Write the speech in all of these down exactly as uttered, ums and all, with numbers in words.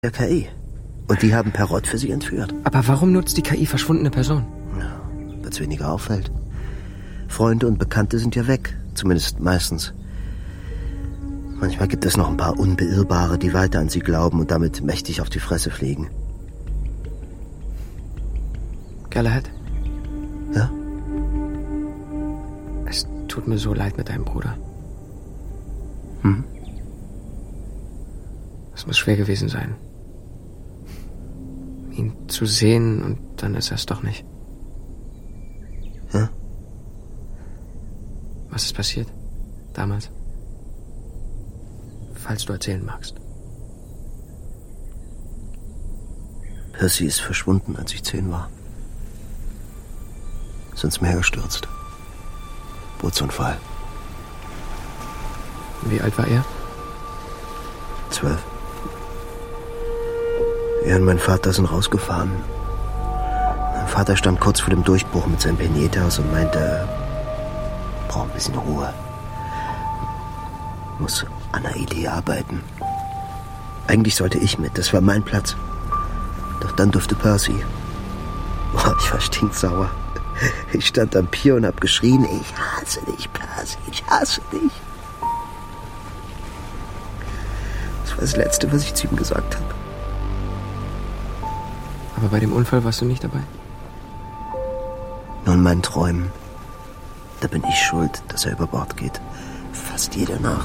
der K I. Und die haben Perrott für sie entführt. Aber warum nutzt die K I verschwundene Personen? Ja, weil es weniger auffällt. Freunde und Bekannte sind ja weg. Zumindest meistens. Manchmal gibt es noch ein paar Unbeirrbare, die weiter an sie glauben und damit mächtig auf die Fresse fliegen. Galahad? Ja? Es tut mir so leid mit deinem Bruder. Hm? Es muss schwer gewesen sein, ihn zu sehen, und dann ist er es doch nicht. Ja? Was ist passiert? Damals? Falls du erzählen magst. Percy ist verschwunden, als ich zehn war. Ist ins Meer gestürzt. Bootsunfall. Wie alt war er? Zwölf. Er und mein Vater sind rausgefahren. Mein Vater stand kurz vor dem Durchbruch mit seinem Penietas und meinte, er braucht ein bisschen Ruhe. Muss an der Idee arbeiten. Eigentlich sollte ich mit, das war mein Platz. Doch dann durfte Percy. Boah, ich war stinksauer. Ich stand am Pier und hab geschrien, ich hasse dich, Percy, ich hasse dich. Das war das Letzte, was ich zu ihm gesagt habe. Aber bei dem Unfall warst du nicht dabei? Nur in meinen Träumen. Da bin ich schuld, dass er über Bord geht. Fast jede Nacht.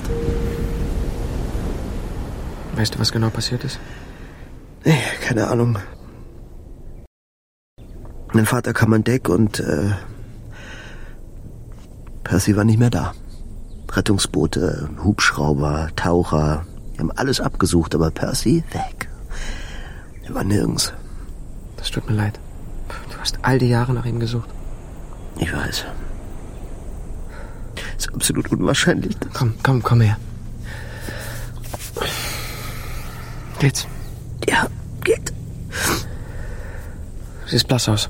Weißt du, was genau passiert ist? Nee, keine Ahnung. Mein Vater kam an Deck und äh, Percy war nicht mehr da. Rettungsboote, Hubschrauber, Taucher, die haben alles abgesucht, aber Percy weg. Er war nirgends. Das tut mir leid. Du hast all die Jahre nach ihm gesucht. Ich weiß. Ist absolut unwahrscheinlich. Komm, komm, komm her. Geht's? Ja, geht. Du siehst blass aus.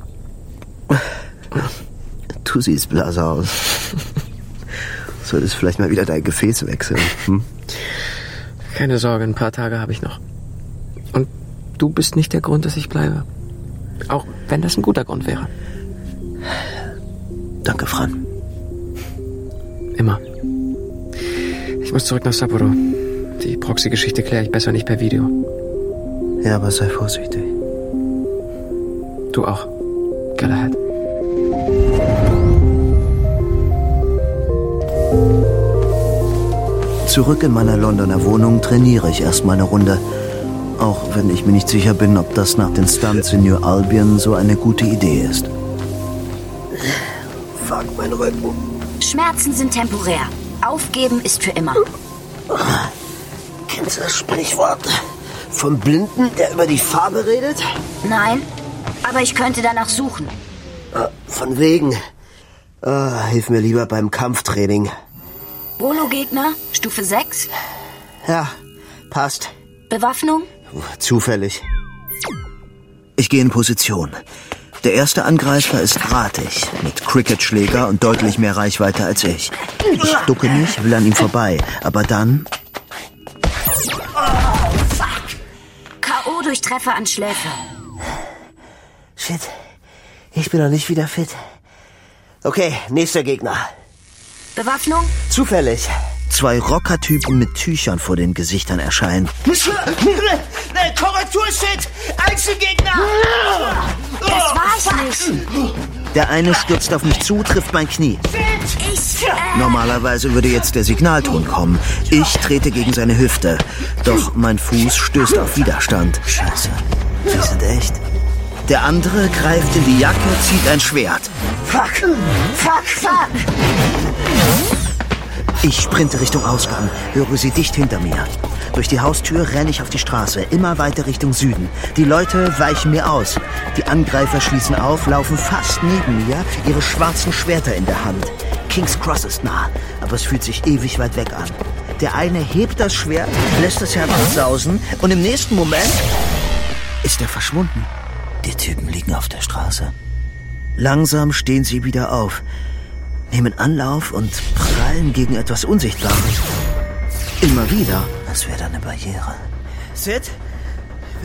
Du siehst blass aus. Solltest vielleicht mal wieder dein Gefäß wechseln. Hm? Keine Sorge, ein paar Tage habe ich noch. Und du bist nicht der Grund, dass ich bleibe. Auch wenn das ein guter Grund wäre. Danke, Fran. Immer. Ich muss zurück nach Sapporo. Die Proxy-Geschichte kläre ich besser nicht per Video. Ja, aber sei vorsichtig. Du auch, Galahad. Zurück in meiner Londoner Wohnung trainiere ich erstmal eine Runde. Auch wenn ich mir nicht sicher bin, ob das nach den Stunts in New Albion so eine gute Idee ist. Fuck, mein Rücken. Schmerzen sind temporär. Aufgeben ist für immer. Kennst du das Sprichwort vom Blinden, der über die Farbe redet? Nein, aber ich könnte danach suchen. Von wegen. Oh, hilf mir lieber beim Kampftraining. Volo-Gegner, Stufe sechs. Ja, passt. Bewaffnung? Zufällig. Ich gehe in Position. Der erste Angreifer ist drahtig, mit Cricketschläger und deutlich mehr Reichweite als ich. Ich ducke mich, will an ihm vorbei, aber dann... Oh, fuck! K O durch Treffer an Schläfe. Shit, ich bin noch nicht wieder fit. Okay, nächster Gegner. Bewaffnung? Zufällig. Zwei Rockertypen mit Tüchern vor den Gesichtern erscheinen. Korrekturshit! Einzelgegner! Das war ich nicht. Der eine stürzt auf mich zu, trifft mein Knie. Ich, äh... Normalerweise würde jetzt der Signalton kommen. Ich trete gegen seine Hüfte. Doch mein Fuß stößt auf Widerstand. Scheiße, die sind echt. Der andere greift in die Jacke, zieht ein Schwert. Fuck! Fuck, fuck! Ich sprinte Richtung Ausgang, höre sie dicht hinter mir. Durch die Haustür renne ich auf die Straße, immer weiter Richtung Süden. Die Leute weichen mir aus. Die Angreifer schließen auf, laufen fast neben mir, ihre schwarzen Schwerter in der Hand. King's Cross ist nah, aber es fühlt sich ewig weit weg an. Der eine hebt das Schwert, lässt es herabsausen und im nächsten Moment ist er verschwunden. Die Typen liegen auf der Straße. Langsam stehen sie wieder auf, nehmen Anlauf und prallen gegen etwas Unsichtbares. Immer wieder. Das wäre eine Barriere. Sid?